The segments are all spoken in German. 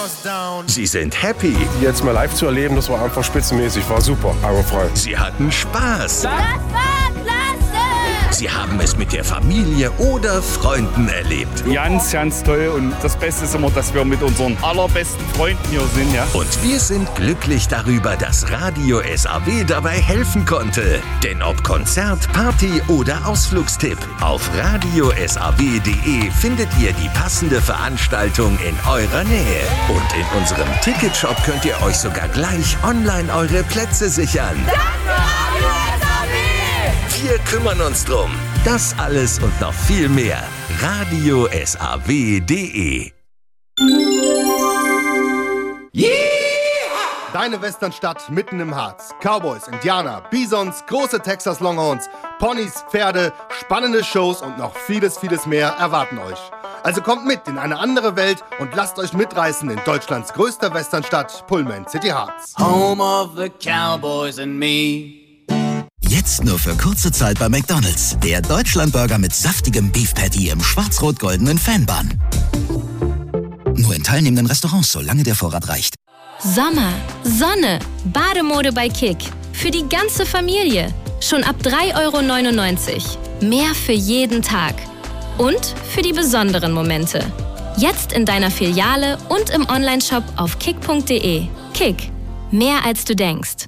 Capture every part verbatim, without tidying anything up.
Sie sind happy. Jetzt mal live zu erleben, das war einfach spitzenmäßig, war super, frei. Sie hatten Spaß. Das war klasse! Sie haben es mit der Familie oder Freunden erlebt. Ganz, ganz toll. Und das Beste ist immer, dass wir mit unseren allerbesten Freunden hier sind. Ja? Und wir sind glücklich darüber, dass Radio S A W dabei helfen konnte. Denn ob Konzert, Party oder Ausflugstipp, auf radio s a w punkt d e findet ihr die passende Veranstaltung in eurer Nähe. Und in unserem Ticketshop könnt ihr euch sogar gleich online eure Plätze sichern. Danke, Radio S A W! Wir kümmern uns drum. Das alles und noch viel mehr. radio s a w punkt d e. Yeah! Deine Westernstadt mitten im Harz. Cowboys, Indianer, Bisons, große Texas Longhorns, Ponys, Pferde, spannende Shows und noch vieles, vieles mehr erwarten euch. Also kommt mit in eine andere Welt und lasst euch mitreißen in Deutschlands größter Westernstadt, Pullman City Harz. Home of the Cowboys and me. Jetzt nur für kurze Zeit bei McDonald's. Der Deutschlandburger mit saftigem Beef Patty im schwarz-rot-goldenen Fanbun. Nur in teilnehmenden Restaurants, solange der Vorrat reicht. Sommer, Sonne, Bademode bei Kick. Für die ganze Familie. Schon ab drei Euro neunundneunzig. Mehr für jeden Tag. Und für die besonderen Momente. Jetzt in deiner Filiale und im Onlineshop auf kick punkt d e. Kick. Mehr als du denkst.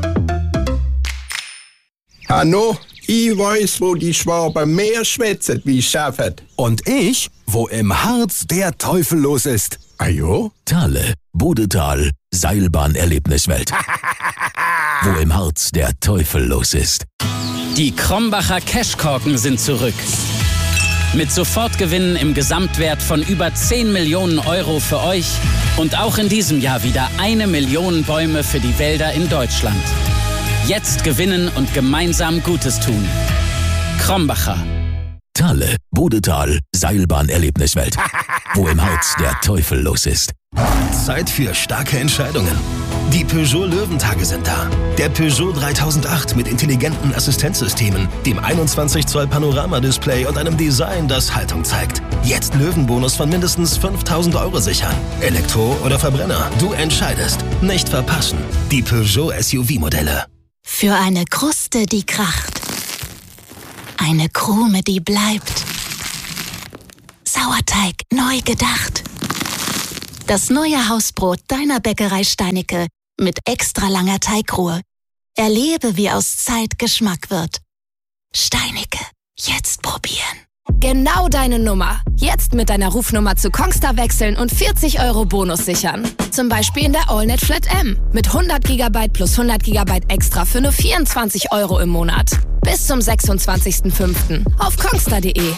Hanno, ich weiß, wo die Schwaben mehr schwätzen wie schaffen. Und ich, wo im Harz der Teufel los ist. Ajo? Thale, Bodetal, Seilbahn-Erlebniswelt. Wo im Harz der Teufel los ist. Die Krombacher Cashkorken sind zurück. Mit Sofortgewinnen im Gesamtwert von über zehn Millionen Euro für euch und auch in diesem Jahr wieder eine Million Bäume für die Wälder in Deutschland. Jetzt gewinnen und gemeinsam Gutes tun. Krombacher. Thale, Bodetal, Seilbahn-Erlebniswelt. Wo im Harz der Teufel los ist. Zeit für starke Entscheidungen. Die Peugeot Löwentage sind da. Der Peugeot dreitausendacht mit intelligenten Assistenzsystemen, dem einundzwanzig Zoll Panoramadisplay und einem Design, das Haltung zeigt. Jetzt Löwenbonus von mindestens fünftausend Euro sichern. Elektro oder Verbrenner, du entscheidest. Nicht verpassen. Die Peugeot S U V-Modelle. Für eine Kruste, die kracht. Eine Krume, die bleibt. Sauerteig neu gedacht. Das neue Hausbrot deiner Bäckerei Steinicke mit extra langer Teigruhe. Erlebe, wie aus Zeit Geschmack wird. Steinicke, jetzt probieren. Genau deine Nummer. Jetzt mit deiner Rufnummer zu Kongstar wechseln und vierzig Euro Bonus sichern. Zum Beispiel in der AllNet Flat M. Mit hundert Gigabyte plus hundert Gigabyte extra für nur vierundzwanzig Euro im Monat. Bis zum sechsundzwanzigsten fünften auf kongstar punkt d e.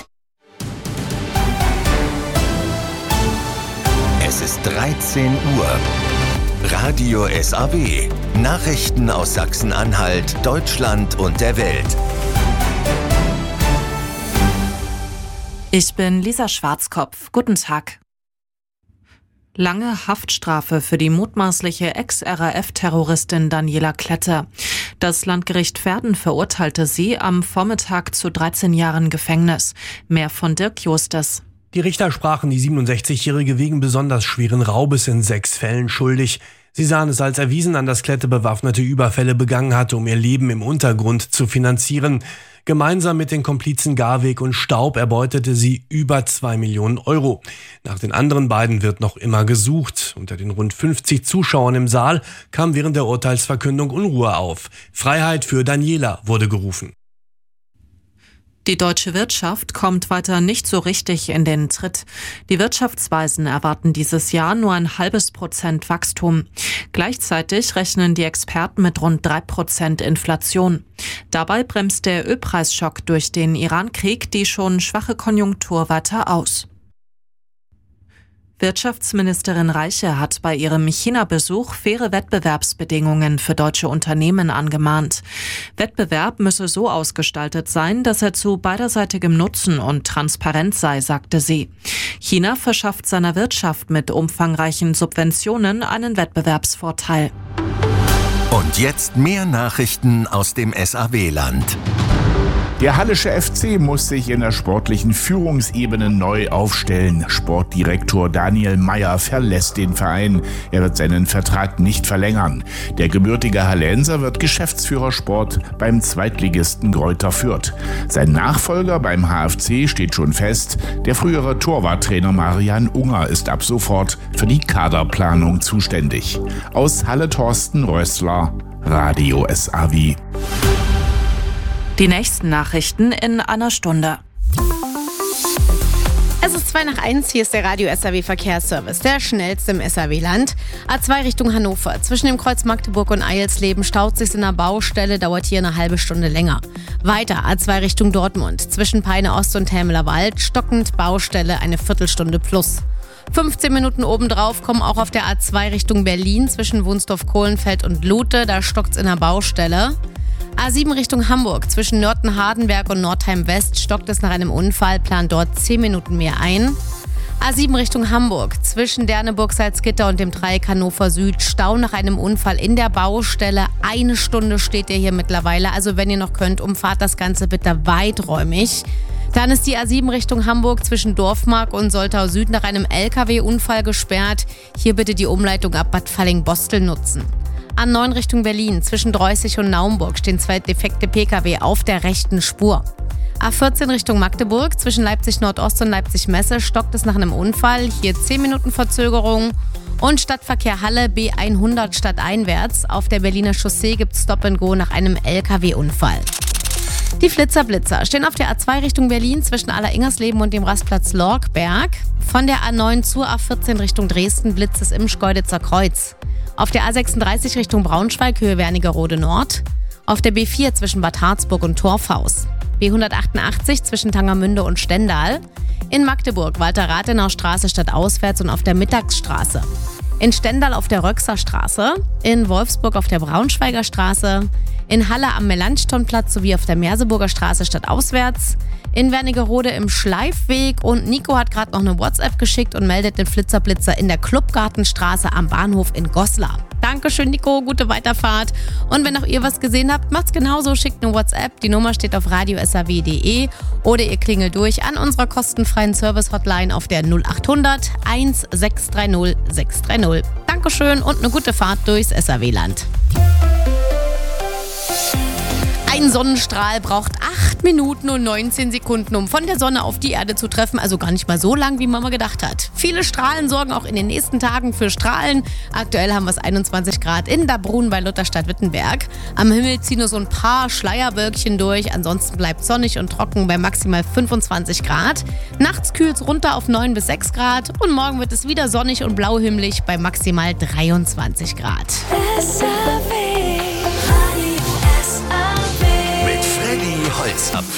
Es ist dreizehn Uhr. Radio S A W. Nachrichten aus Sachsen-Anhalt, Deutschland und der Welt. Ich bin Lisa Schwarzkopf. Guten Tag. Lange Haftstrafe für die mutmaßliche Ex-R A F-Terroristin Daniela Klette. Das Landgericht Verden verurteilte sie am Vormittag zu dreizehn Jahren Gefängnis. Mehr von Dirk Justes. Die Richter sprachen die siebenundsechzigjährige wegen besonders schweren Raubes in sechs Fällen schuldig. Sie sahen es als erwiesen an, dass Klette bewaffnete Überfälle begangen hatte, um ihr Leben im Untergrund zu finanzieren. Gemeinsam mit den Komplizen Garweg und Staub erbeutete sie über zwei Millionen Euro. Nach den anderen beiden wird noch immer gesucht. Unter den rund fünfzig Zuschauern im Saal kam während der Urteilsverkündung Unruhe auf. Freiheit für Daniela wurde gerufen. Die deutsche Wirtschaft kommt weiter nicht so richtig in den Tritt. Die Wirtschaftsweisen erwarten dieses Jahr nur ein halbes Prozent Wachstum. Gleichzeitig rechnen die Experten mit rund drei Prozent Inflation. Dabei bremst der Ölpreisschock durch den Iran-Krieg die schon schwache Konjunktur weiter aus. Wirtschaftsministerin Reiche hat bei ihrem China-Besuch faire Wettbewerbsbedingungen für deutsche Unternehmen angemahnt. Wettbewerb müsse so ausgestaltet sein, dass er zu beiderseitigem Nutzen und Transparenz sei, sagte sie. China verschafft seiner Wirtschaft mit umfangreichen Subventionen einen Wettbewerbsvorteil. Und jetzt mehr Nachrichten aus dem S A W-Land. Der Hallische F C muss sich in der sportlichen Führungsebene neu aufstellen. Sportdirektor Daniel Meyer verlässt den Verein. Er wird seinen Vertrag nicht verlängern. Der gebürtige Hallenser wird Geschäftsführer Sport beim Zweitligisten Greuther Fürth. Sein Nachfolger beim H F C steht schon fest. Der frühere Torwarttrainer Marian Unger ist ab sofort für die Kaderplanung zuständig. Aus Halle Thorsten Rössler, Radio S A W. Die nächsten Nachrichten in einer Stunde. Es ist zwei nach eins, hier ist der Radio S A W Verkehrsservice, der schnellste im S A W-Land. A zwei Richtung Hannover. Zwischen dem Kreuz Magdeburg und Eilsleben staut sich in der Baustelle, dauert hier eine halbe Stunde länger. Weiter A zwei Richtung Dortmund. Zwischen Peine Ost und Helmeler Wald stockend Baustelle, eine Viertelstunde plus. fünfzehn Minuten obendrauf kommen auch auf der A zwei Richtung Berlin zwischen Wunsdorf-Kohlenfeld und Lute, da stockt's in der Baustelle. A sieben Richtung Hamburg. Zwischen Nörten-Hardenberg und Nordheim-West stockt es nach einem Unfall, plant dort zehn Minuten mehr ein. A sieben Richtung Hamburg. Zwischen Derneburg-Salzgitter und dem Dreieck Hannover Süd Stau nach einem Unfall in der Baustelle. Eine Stunde steht ihr hier mittlerweile. Also wenn ihr noch könnt, umfahrt das Ganze bitte weiträumig. Dann ist die A sieben Richtung Hamburg zwischen Dorfmark und Soltau Süd nach einem L K W-Unfall gesperrt. Hier bitte die Umleitung ab Bad Falling-Bostel nutzen. A neun Richtung Berlin. Zwischen Dreußig und Naumburg stehen zwei defekte P K W auf der rechten Spur. A vierzehn Richtung Magdeburg. Zwischen Leipzig Nordost und Leipzig Messe stockt es nach einem Unfall. Hier zehn Minuten Verzögerung. Und Stadtverkehr Halle B hundert stadteinwärts. Auf der Berliner Chaussee gibt es Stop and Go nach einem L K W-Unfall. Die Flitzer-Blitzer stehen auf der A zwei Richtung Berlin zwischen Aller-Ingersleben und dem Rastplatz Lorgberg. Von der A neun zur A vierzehn Richtung Dresden blitzt es im Schkeuditzer Kreuz. Auf der A sechsunddreißig Richtung Braunschweig, Höhe Wernigerode Nord. Auf der B vier zwischen Bad Harzburg und Torfhaus. B hundertachtundachtzig zwischen Tangermünde und Stendal. In Magdeburg Walter-Rathenau Straße stadtauswärts und auf der Mittagsstraße. In Stendal auf der Röxer Straße. In Wolfsburg auf der Braunschweiger Straße. In Halle am Melanchthonplatz sowie auf der Merseburger Straße stadtauswärts. In Wernigerode im Schleifweg und Nico hat gerade noch eine WhatsApp geschickt und meldet den Flitzer-Blitzer in der Clubgartenstraße am Bahnhof in Goslar. Dankeschön, Nico, gute Weiterfahrt. Und wenn auch ihr was gesehen habt, macht's genauso, schickt eine WhatsApp. Die Nummer steht auf radio s a w punkt d e oder ihr klingelt durch an unserer kostenfreien Service-Hotline auf der null achthundert eins sechs drei null sechs drei null. Dankeschön und eine gute Fahrt durchs S A W-Land. Ein Sonnenstrahl braucht acht Minuten und neunzehn Sekunden, um von der Sonne auf die Erde zu treffen. Also gar nicht mal so lang, wie man mal gedacht hat. Viele Strahlen sorgen auch in den nächsten Tagen für Strahlen. Aktuell haben wir es einundzwanzig Grad in Dabrun bei Lutherstadt-Wittenberg. Am Himmel ziehen nur so ein paar Schleierwölkchen durch. Ansonsten bleibt sonnig und trocken bei maximal fünfundzwanzig Grad. Nachts kühlt es runter auf neun bis sechs Grad. Und morgen wird es wieder sonnig und blauhimmelig bei maximal dreiundzwanzig Grad. S A W. Freddy Holzapfel.